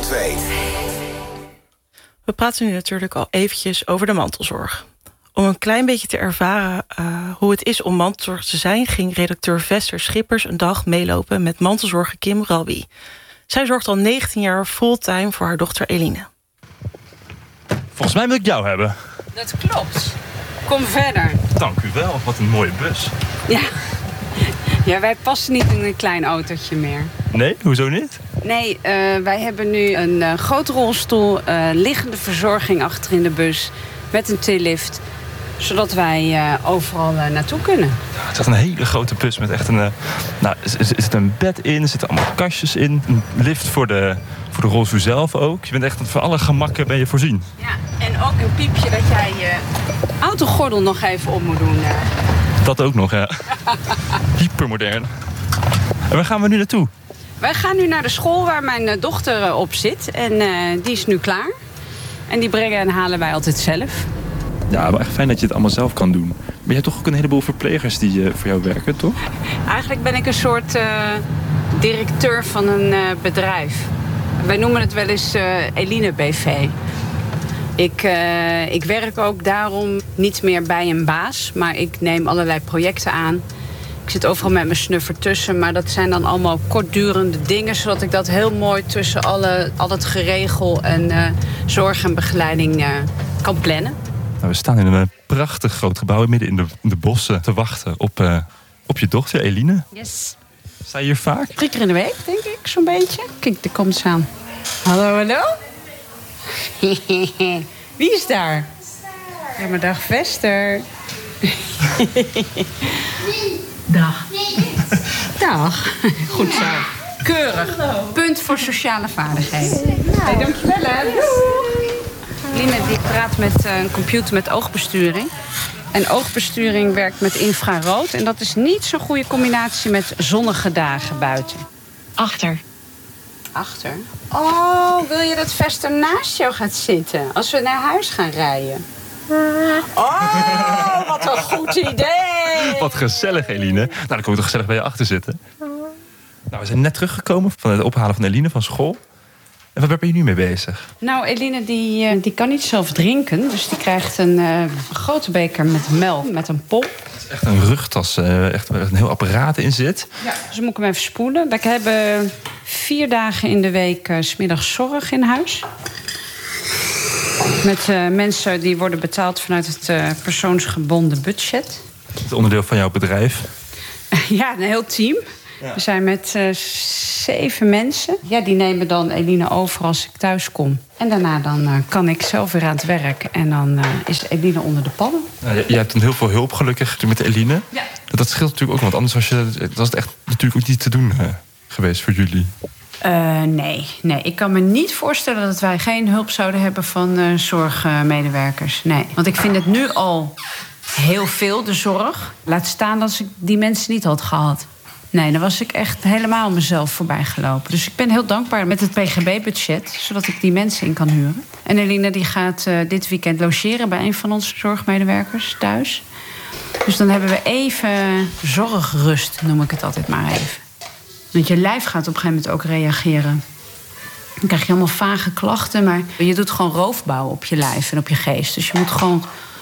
weet. We praten nu natuurlijk al eventjes over de mantelzorg. Om een klein beetje te ervaren hoe het is om mantelzorg te zijn, ging redacteur Vester Schippers een dag meelopen met mantelzorger Kim Rabbi. Zij zorgt al 19 jaar fulltime voor haar dochter Eline. Volgens mij wil ik jou hebben. Dat klopt. Kom verder. Dank u wel, wat een mooie bus. Ja, wij passen niet in een klein autootje meer. Nee, hoezo niet? Nee, wij hebben nu een grote rolstoel, liggende verzorging achter in de bus met een tillift, zodat wij overal naartoe kunnen. Ja, het is echt een hele grote bus met echt een... er zit een bed in, er zitten allemaal kastjes in. Een lift voor de rolstoel zelf ook. Je bent echt voor alle gemakken ben je voorzien. Ja, en ook een piepje dat jij je autogordel nog even op moet doen. Dat ook nog, ja. Hypermodern. En waar gaan we nu naartoe? Wij gaan nu naar de school waar mijn dochter op zit. En die is nu klaar. En die brengen en halen wij altijd zelf. Ja, maar echt fijn dat je het allemaal zelf kan doen. Maar je hebt toch ook een heleboel verplegers die voor jou werken, toch? Eigenlijk ben ik een soort directeur van een bedrijf. Wij noemen het wel eens Eline BV. Ik werk ook daarom niet meer bij een baas, maar ik neem allerlei projecten aan. Ik zit overal met mijn snuffer tussen, maar dat zijn dan allemaal kortdurende dingen, zodat ik dat heel mooi tussen al het geregel en zorg en begeleiding kan plannen. Nou, we staan in een prachtig groot gebouw midden in de bossen te wachten op je dochter Eline. Yes. Sta je hier vaak? 3 keer in de week, denk ik, zo'n beetje. Kijk, daar komt ze aan. Hallo, hallo. Wie is daar? Ja, maar dag Vester. Dag. Dag. Goed zo. Keurig. Punt voor sociale vaardigheden. Hey, dankjewel, hè. Line die praat met een computer met oogbesturing. En oogbesturing werkt met infrarood. En dat is niet zo'n goede combinatie met zonnige dagen buiten. Achter. Achter? Oh, wil je dat Vester naast jou gaat zitten als we naar huis gaan rijden? Oh, wat een goed idee! Wat gezellig, Eline. Nou, dan kom ik toch gezellig bij je achter zitten. Nou, we zijn net teruggekomen van het ophalen van Eline van school. En waar ben je nu mee bezig? Nou, Eline die kan niet zelf drinken. Dus die krijgt een grote beker met melk, met een pop. Het is echt een rugtas, echt een heel apparaat in zit. Ja. Dus moet ik hem even spoelen. We hebben 4 dagen in de week 's middags zorg in huis. Met mensen die worden betaald vanuit het persoonsgebonden budget. Het onderdeel van jouw bedrijf. Ja, een heel team. Ja. We zijn met 7 mensen. Ja, die nemen dan Eline over als ik thuis kom. En daarna dan kan ik zelf weer aan het werk. En dan is Eline onder de pannen. Nou, je hebt heel veel hulp gelukkig met Eline. Ja. Dat scheelt natuurlijk ook, want anders was het echt natuurlijk ook niet te doen geweest voor jullie. Nee. Ik kan me niet voorstellen dat wij geen hulp zouden hebben van zorgmedewerkers. Nee, want ik vind het nu al heel veel, de zorg. Laat staan als ik die mensen niet had gehad. Nee, dan was ik echt helemaal mezelf voorbij gelopen. Dus ik ben heel dankbaar met het PGB-budget, zodat ik die mensen in kan huren. En Eline die gaat dit weekend logeren bij een van onze zorgmedewerkers thuis. Dus dan hebben we even zorgrust, noem ik het altijd maar even. Want je lijf gaat op een gegeven moment ook reageren. Dan krijg je allemaal vage klachten, maar je doet gewoon roofbouw op je lijf en op je geest. Dus je moet gewoon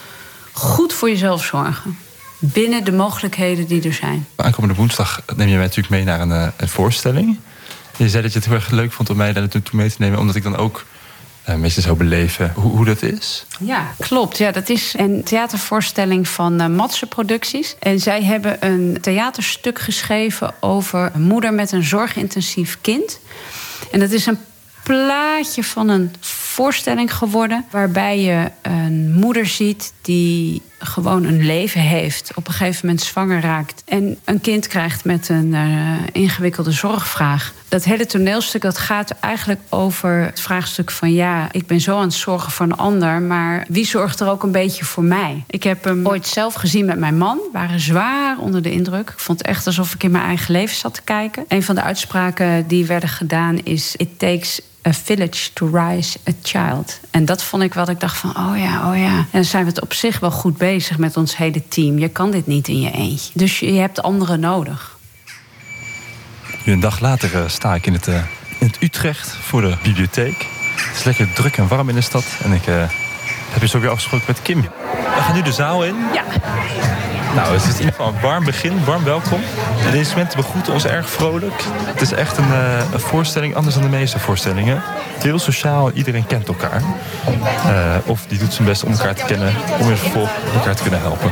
goed voor jezelf zorgen. Binnen de mogelijkheden die er zijn. Aankomende woensdag neem je mij natuurlijk mee naar een voorstelling. Je zei dat je het heel erg leuk vond om mij daar naartoe mee te nemen, omdat ik dan ook een beetje zou beleven hoe dat is. Ja, klopt. Ja, dat is een theatervoorstelling van Matse Producties. En zij hebben een theaterstuk geschreven over een moeder met een zorgintensief kind. En dat is een plaatje van een voorstelling geworden, waarbij je een moeder ziet die gewoon een leven heeft, op een gegeven moment zwanger raakt en een kind krijgt met een ingewikkelde zorgvraag. Dat hele toneelstuk dat gaat eigenlijk over het vraagstuk van ja, ik ben zo aan het zorgen voor een ander, maar wie zorgt er ook een beetje voor mij? Ik heb hem ooit zelf gezien met mijn man, waren zwaar onder de indruk. Ik vond het echt alsof ik in mijn eigen leven zat te kijken. Een van de uitspraken die werden gedaan is: It takes a village to raise a child. En dat vond ik wel, dat ik dacht van, oh ja. En dan zijn we het op zich wel goed bezig met ons hele team. Je kan dit niet in je eentje. Dus je hebt anderen nodig. Nu een dag later sta ik in in het Utrecht voor de bibliotheek. Het is lekker druk en warm in de stad. En ik heb je zo weer afgesproken met Kim. We gaan nu de zaal in. Ja. Nou, het is in ieder geval een warm begin, warm welkom. De instrumenten begroeten ons erg vrolijk. Het is echt een voorstelling anders dan de meeste voorstellingen. Heel sociaal, iedereen kent elkaar. Of die doet zijn best om elkaar te kennen, om in het vervolg elkaar te kunnen helpen.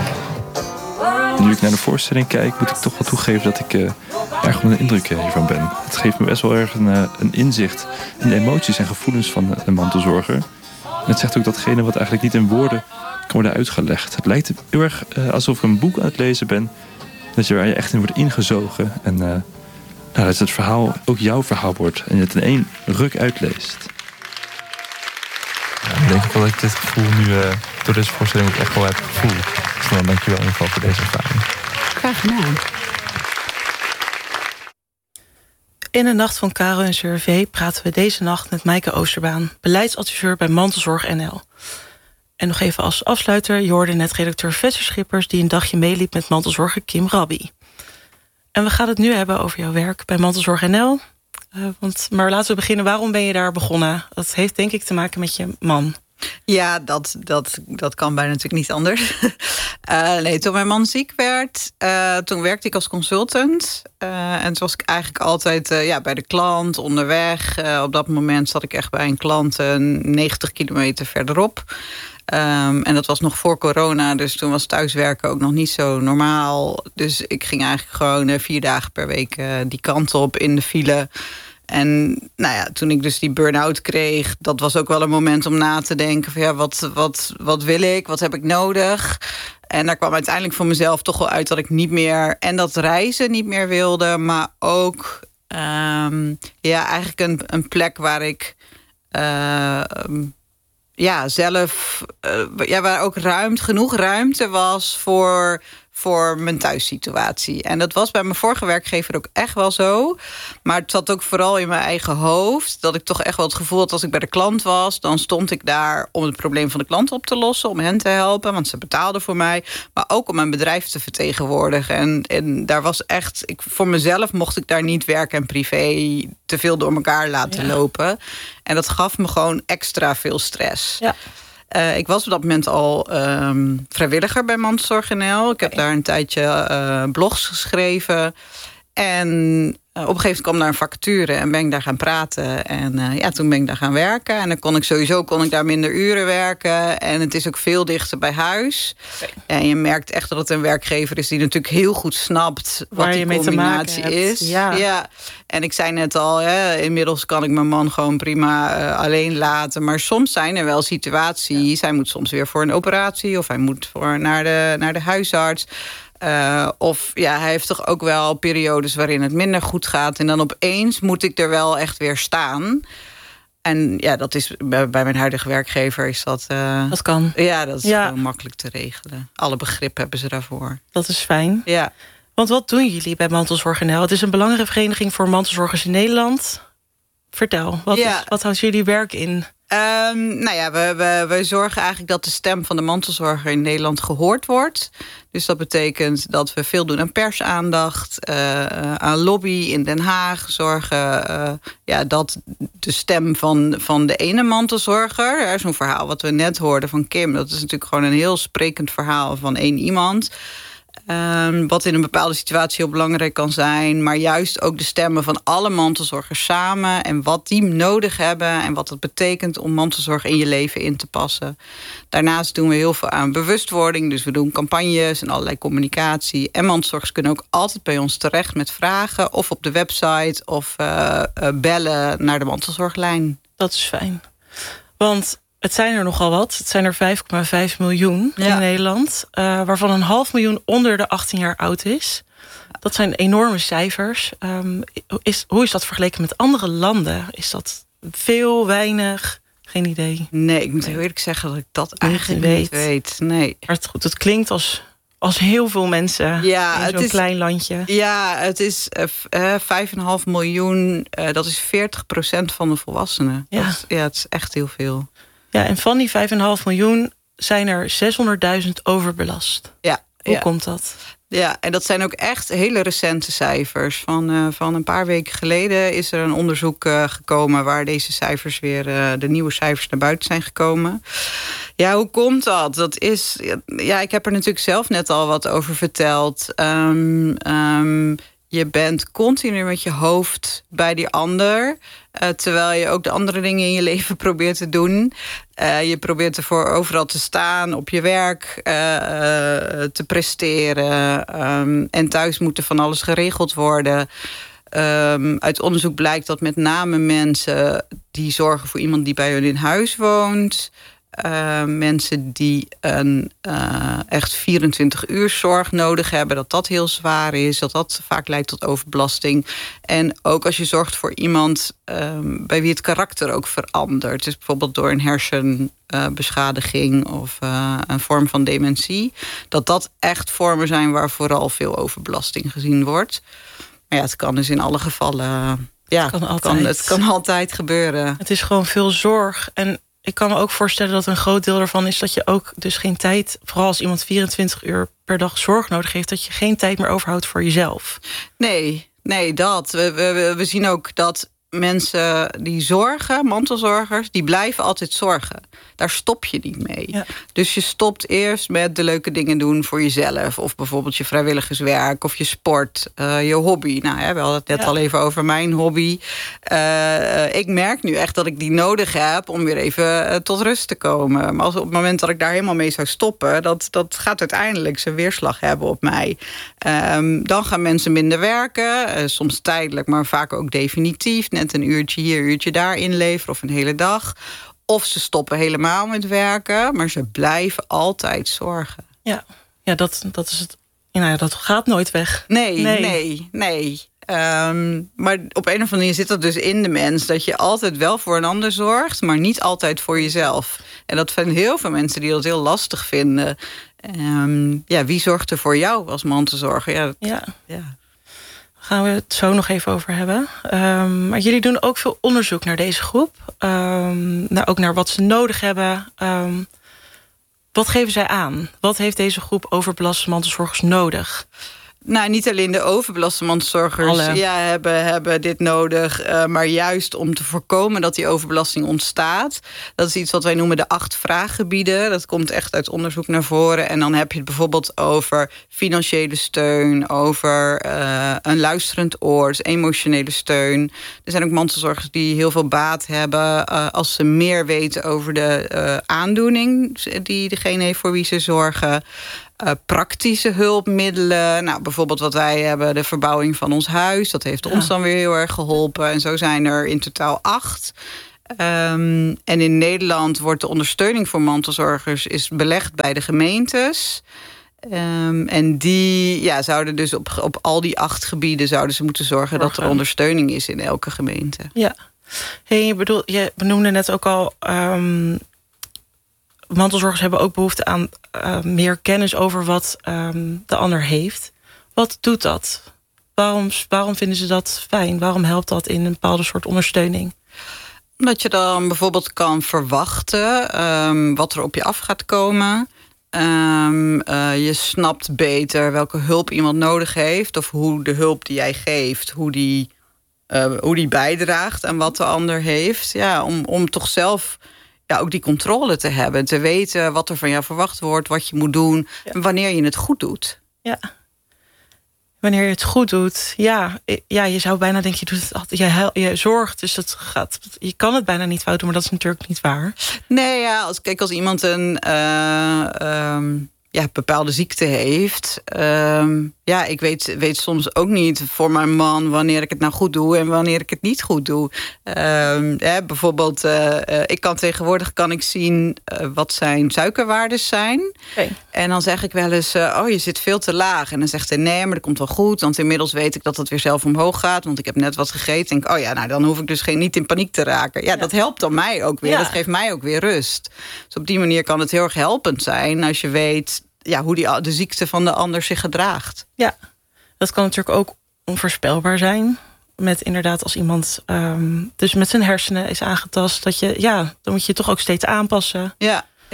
Nu ik naar de voorstelling kijk, moet ik toch wel toegeven dat ik erg onder de indruk hiervan ben. Het geeft me best wel erg een inzicht in de emoties en gevoelens van de mantelzorger. En het zegt ook datgene wat eigenlijk niet in woorden kan worden uitgelegd. Het lijkt heel erg alsof ik een boek aan het lezen ben, dat je waar je echt in wordt ingezogen. En dat het verhaal ook jouw verhaal wordt en je het in één ruk uitleest. Ja, dan denk ik wel dat ik dit gevoel nu door deze voorstelling ook echt wel heb gevoeld. Dus dan dank je wel in ieder geval voor deze ervaring. Graag gedaan. In de Nacht van Caro en Survey praten we deze nacht met Maaike Oosterbaan, beleidsadviseur bij Mantelzorg NL. En nog even als afsluiter, je hoorde net redacteur Vester Schippers die een dagje meeliep met mantelzorger Kim Rabbi. En we gaan het nu hebben over jouw werk bij Mantelzorg NL. Maar laten we beginnen, waarom ben je daar begonnen? Dat heeft denk ik te maken met je man. Ja, dat kan bijna natuurlijk niet anders. Nee, toen mijn man ziek werd, toen werkte ik als consultant. En toen was ik eigenlijk altijd bij de klant, onderweg. Op dat moment zat ik echt bij een klant 90 kilometer verderop. En dat was nog voor corona, dus toen was thuiswerken ook nog niet zo normaal. Dus ik ging eigenlijk gewoon 4 dagen per week die kant op in de file. En nou ja, toen ik dus die burn-out kreeg, dat was ook wel een moment om na te denken van ja, wat wil ik, wat heb ik nodig? En daar kwam uiteindelijk voor mezelf toch wel uit dat ik niet meer en dat reizen niet meer wilde, maar ook eigenlijk een plek waar ik zelf waar ook genoeg ruimte was voor mijn thuissituatie. En dat was bij mijn vorige werkgever ook echt wel zo. Maar het zat ook vooral in mijn eigen hoofd, dat ik toch echt wel het gevoel had als ik bij de klant was, dan stond ik daar om het probleem van de klant op te lossen, om hen te helpen, want ze betaalden voor mij, maar ook om mijn bedrijf te vertegenwoordigen. En daar was echt, voor mezelf mocht ik daar niet werk en privé te veel door elkaar laten lopen. En dat gaf me gewoon extra veel stress. Ja. Ik was op dat moment al vrijwilliger bij Mantelzorg NL. Ik heb daar een tijdje blogs geschreven. En op een gegeven moment kwam daar een vacature en ben ik daar gaan praten. En toen ben ik daar gaan werken. En dan kon ik daar minder uren werken. En het is ook veel dichter bij huis. Okay. En je merkt echt dat het een werkgever is die natuurlijk heel goed snapt wat waar die combinatie is. Ja. En ik zei net al, inmiddels kan ik mijn man gewoon prima alleen laten. Maar soms zijn er wel situaties. Hij moet soms weer voor een operatie of hij moet naar de huisarts. Hij heeft toch ook wel periodes waarin het minder goed gaat. En dan opeens moet ik er wel echt weer staan. En ja, dat is bij mijn huidige werkgever is dat... dat kan. Ja, dat is gewoon makkelijk te regelen. Alle begrip hebben ze daarvoor. Dat is fijn. Ja. Want wat doen jullie bij Mantelzorg NL? Het is een belangrijke vereniging voor mantelzorgers in Nederland. Vertel, wat houdt jullie werk in? We zorgen eigenlijk dat de stem van de mantelzorger in Nederland gehoord wordt. Dus dat betekent dat we veel doen aan persaandacht, aan lobby in Den Haag. Zorgen dat de stem van de ene mantelzorger, zo'n verhaal wat we net hoorden van Kim, dat is natuurlijk gewoon een heel sprekend verhaal van één iemand. Wat in een bepaalde situatie heel belangrijk kan zijn. Maar juist ook de stemmen van alle mantelzorgers samen. En wat die nodig hebben. En wat het betekent om mantelzorg in je leven in te passen. Daarnaast doen we heel veel aan bewustwording. Dus we doen campagnes en allerlei communicatie. En mantelzorgers kunnen ook altijd bij ons terecht met vragen. Of op de website. Of bellen naar de mantelzorglijn. Dat is fijn. Want het zijn er nogal wat. Het zijn er 5,5 miljoen in Nederland. Waarvan 500.000 onder de 18 jaar oud is. Dat zijn enorme cijfers. Hoe is dat vergeleken met andere landen? Is dat veel, weinig? Geen idee. Nee, ik moet heel eerlijk zeggen dat ik dat eigenlijk niet weet. Nee. Maar het klinkt als heel veel mensen in zo'n klein landje. Ja, het is 5,5 miljoen. Dat is 40% van de volwassenen. Ja. Het is echt heel veel. Ja, en van die 5,5 miljoen zijn er 600.000 overbelast. Ja. Hoe komt dat? Ja, en dat zijn ook echt hele recente cijfers. Van een paar weken geleden is er een onderzoek gekomen waar deze cijfers weer, de nieuwe cijfers naar buiten zijn gekomen. Ja, hoe komt dat? Dat is, ja, ik heb er natuurlijk zelf net al wat over verteld. Je bent continu met je hoofd bij die ander, terwijl je ook de andere dingen in je leven probeert te doen. Je probeert ervoor overal te staan, op je werk te presteren. En thuis moet er van alles geregeld worden. Uit onderzoek blijkt dat met name mensen die zorgen voor iemand die bij hun in huis woont, mensen die een echt 24 uur zorg nodig hebben, dat heel zwaar is, dat vaak leidt tot overbelasting. En ook als je zorgt voor iemand bij wie het karakter ook verandert, dus bijvoorbeeld door een hersenbeschadiging of een vorm van dementie, dat echt vormen zijn waar vooral veel overbelasting gezien wordt. Maar ja, het kan dus in alle gevallen, het kan altijd gebeuren. Het is gewoon veel zorg. En ik kan me ook voorstellen dat een groot deel daarvan is dat je ook dus geen tijd, vooral als iemand 24 uur per dag zorg nodig heeft, dat je geen tijd meer overhoudt voor jezelf. Nee, dat. We zien ook dat mensen die zorgen, mantelzorgers, die blijven altijd zorgen. Daar stop je niet mee. Ja. Dus je stopt eerst met de leuke dingen doen voor jezelf. Of bijvoorbeeld je vrijwilligerswerk of je sport, je hobby. Nou, we hadden het net al even over mijn hobby. Ik merk nu echt dat ik die nodig heb om weer even tot rust te komen. Maar op het moment dat ik daar helemaal mee zou stoppen, dat gaat uiteindelijk zijn weerslag hebben op mij. Dan gaan mensen minder werken. Soms tijdelijk, maar vaak ook definitief. Net een uurtje hier, een uurtje daar inleveren of een hele dag. Of ze stoppen helemaal met werken, maar ze blijven altijd zorgen. Ja, dat is het. Nou ja, dat gaat nooit weg. Nee. Maar op een of andere manier zit dat dus in de mens, dat je altijd wel voor een ander zorgt, maar niet altijd voor jezelf. En dat zijn heel veel mensen die dat heel lastig vinden. Wie zorgt er voor jou als mantelzorger? Ja. Gaan we het zo nog even over hebben. Maar jullie doen ook veel onderzoek naar deze groep. Ook naar wat ze nodig hebben. Wat geven zij aan? Wat heeft deze groep overbelaste mantelzorgers nodig? Nou, niet alleen de overbelaste mantelzorgers hebben dit nodig, maar juist om te voorkomen dat die overbelasting ontstaat. Dat is iets wat wij noemen de 8 vraaggebieden. Dat komt echt uit onderzoek naar voren. En dan heb je het bijvoorbeeld over financiële steun, over een luisterend oor, dus emotionele steun. Er zijn ook mantelzorgers die heel veel baat hebben als ze meer weten over de aandoening die degene heeft voor wie ze zorgen. Praktische hulpmiddelen. Nou, bijvoorbeeld wat wij hebben, de verbouwing van ons huis. Dat heeft ons dan weer heel erg geholpen. En zo zijn er in totaal 8. En in Nederland wordt de ondersteuning voor mantelzorgers is belegd bij de gemeentes. En die zouden dus op al die 8 gebieden zouden ze moeten zorgen dat er ondersteuning is in elke gemeente. Ja. Hey, je benoemde net ook al, mantelzorgers hebben ook behoefte aan meer kennis over wat de ander heeft. Wat doet dat? Waarom vinden ze dat fijn? Waarom helpt dat in een bepaalde soort ondersteuning? Omdat je dan bijvoorbeeld kan verwachten wat er op je af gaat komen. Je snapt beter welke hulp iemand nodig heeft, of hoe de hulp die jij geeft, hoe die bijdraagt aan wat de ander heeft. Ja, om toch zelf ook die controle te hebben. Te weten wat er van jou verwacht wordt, wat je moet doen en wanneer je het goed doet. Ja. Wanneer je het goed doet. Ja, je zou bijna denken, je doet het altijd. Je zorgt, dus je kan het bijna niet fout doen, maar dat is natuurlijk niet waar. Nee, als iemand een bepaalde ziekte heeft. Ik weet soms ook niet voor mijn man wanneer ik het nou goed doe en wanneer ik het niet goed doe. Bijvoorbeeld, tegenwoordig kan ik zien wat zijn suikerwaardes zijn. Okay. En dan zeg ik wel eens, je zit veel te laag. En dan zegt hij, nee, maar dat komt wel goed. Want inmiddels weet ik dat het weer zelf omhoog gaat. Want ik heb net wat gegeten. Denk, dan hoef ik dus niet in paniek te raken. Ja, dat helpt dan mij ook weer. Ja. Dat geeft mij ook weer rust. Dus op die manier kan het heel erg helpend zijn als je weet hoe de ziekte van de ander zich gedraagt. Ja, dat kan natuurlijk ook onvoorspelbaar zijn. Met inderdaad als iemand dus met zijn hersenen is aangetast, dan moet je toch ook steeds aanpassen. Ja.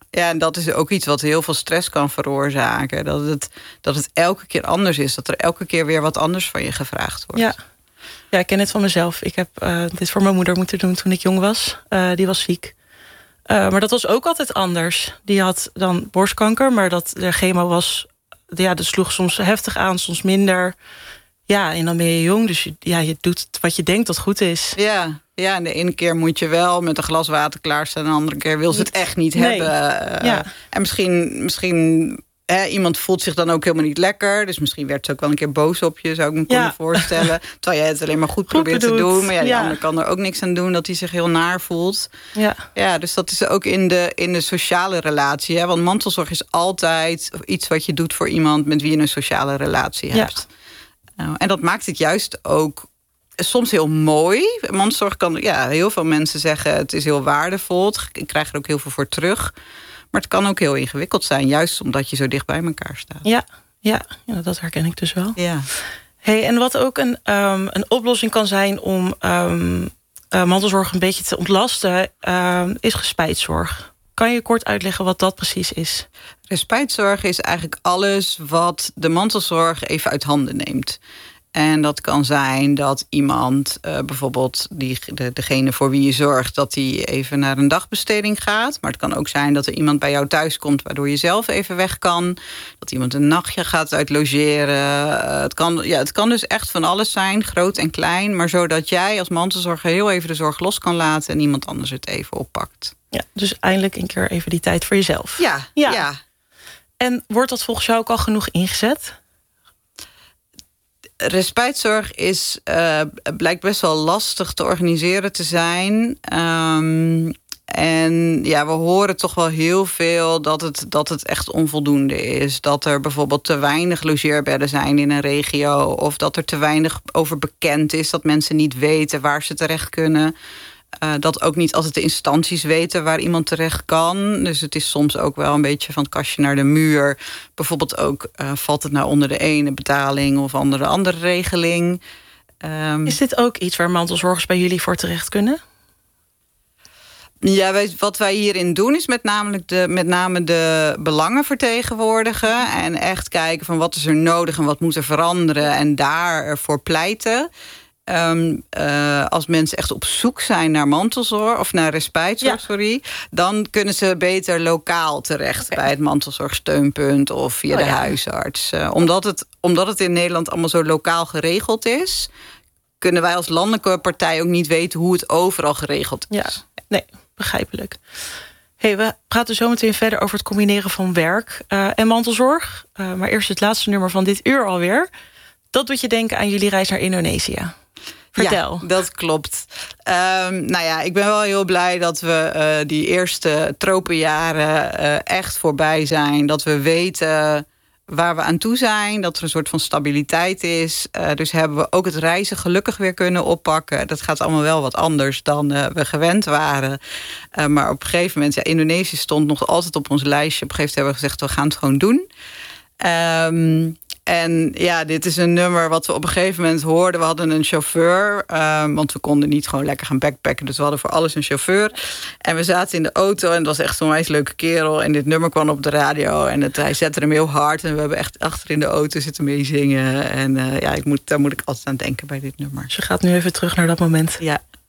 en dat is ook iets wat heel veel stress kan veroorzaken. Dat het elke keer anders is. Dat er elke keer weer wat anders van je gevraagd wordt. Ja, ik ken het van mezelf. Ik heb dit voor mijn moeder moeten doen toen ik jong was. Die was ziek. Maar dat was ook altijd anders. Die had dan borstkanker, maar de chemo was... Ja, dat sloeg soms heftig aan, soms minder. Ja, en dan ben je jong, dus je doet wat je denkt dat goed is. Ja, en de ene keer moet je wel met een glas water klaarstaan... en de andere keer wil ze het echt niet hebben. En misschien iemand voelt zich dan ook helemaal niet lekker. Dus misschien werd ze ook wel een keer boos op je, zou ik me kunnen voorstellen. Terwijl jij het alleen maar goed probeert te doen. Maar die ander kan er ook niks aan doen dat hij zich heel naar voelt. Ja, dus dat is ook in de sociale relatie. Hè? Want mantelzorg is altijd iets wat je doet voor iemand... met wie je een sociale relatie hebt. En dat maakt het juist ook soms heel mooi. Mantelzorg kan, heel veel mensen zeggen... het is heel waardevol, ik krijg er ook heel veel voor terug... Maar het kan ook heel ingewikkeld zijn, juist omdat je zo dicht bij elkaar staat. Ja, dat herken ik dus wel. Ja. Hey, en wat ook een oplossing kan zijn om mantelzorg een beetje te ontlasten... is respijtzorg. Kan je kort uitleggen wat dat precies is? Respijtzorg is eigenlijk alles wat de mantelzorg even uit handen neemt. En dat kan zijn dat iemand, bijvoorbeeld degene voor wie je zorgt... dat die even naar een dagbesteding gaat. Maar het kan ook zijn dat er iemand bij jou thuis komt... waardoor je zelf even weg kan. Dat iemand een nachtje gaat uitlogeren. Het kan dus echt van alles zijn, groot en klein. Maar zodat jij als mantelzorger heel even de zorg los kan laten... en iemand anders het even oppakt. Ja, dus eindelijk een keer even die tijd voor jezelf. Ja. En wordt dat volgens jou ook al genoeg ingezet? Respijtzorg blijkt best wel lastig te organiseren te zijn. En we horen toch wel heel veel dat het echt onvoldoende is. Dat er bijvoorbeeld te weinig logeerbedden zijn in een regio... of dat er te weinig over bekend is, dat mensen niet weten waar ze terecht kunnen... dat ook niet altijd de instanties weten waar iemand terecht kan. Dus het is soms ook wel een beetje van het kastje naar de muur. Bijvoorbeeld ook, valt het nou onder de ene betaling... of onder de andere regeling. Is dit ook iets waar mantelzorgers bij jullie voor terecht kunnen? Ja, wat wij hierin doen is met name de belangen vertegenwoordigen... en echt kijken van wat is er nodig en wat moet er veranderen... en daarvoor pleiten... als mensen echt op zoek zijn naar mantelzorg... of naar respijtzorg, dan kunnen ze beter lokaal terecht... bij het mantelzorgsteunpunt of via de huisarts. Omdat het in Nederland allemaal zo lokaal geregeld is... kunnen wij als landelijke partij ook niet weten... hoe het overal geregeld is. Ja, nee, begrijpelijk. Hey, we praten zo meteen verder over het combineren van werk en mantelzorg. Maar eerst het laatste nummer van dit uur alweer. Dat doet je denken aan jullie reis naar Indonesië. Vertel. Ja, dat klopt. Ik ben wel heel blij dat we die eerste tropenjaren echt voorbij zijn. Dat we weten waar we aan toe zijn. Dat er een soort van stabiliteit is. Dus hebben we ook het reizen gelukkig weer kunnen oppakken. Dat gaat allemaal wel wat anders dan we gewend waren. Maar op een gegeven moment, Indonesië stond nog altijd op ons lijstje. Op een gegeven moment hebben we gezegd, we gaan het gewoon doen. En dit is een nummer wat we op een gegeven moment hoorden. We hadden een chauffeur, want we konden niet gewoon lekker gaan backpacken. Dus we hadden voor alles een chauffeur. En we zaten in de auto en het was echt een onwijs leuke kerel. En dit nummer kwam op de radio en hij zette hem heel hard. En we hebben echt achter in de auto zitten meezingen. En daar moet ik altijd aan denken bij dit nummer. Dus je gaat nu even terug naar dat moment. Ja.